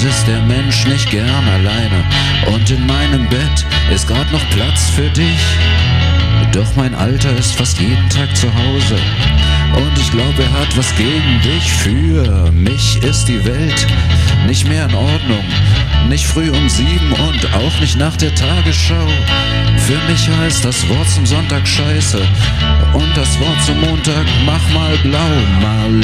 ist der Mensch nicht gern alleine. Und in meinem Bett ist grad noch Platz für dich. Doch mein Alter ist fast jeden Tag zu Hause. Und ich glaube, er hat was gegen dich. Für mich ist die Welt nicht mehr in Ordnung. Nicht früh um 7 und auch nicht nach der Tagesschau. Für mich heißt das Wort zum Sonntag Scheiße und das Wort zum Montag mach mal blau, mal